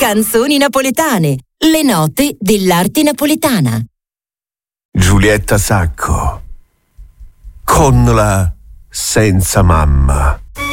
Canzoni napoletane, le note dell'arte napoletana. Giulietta Sacco, con la senza mamma.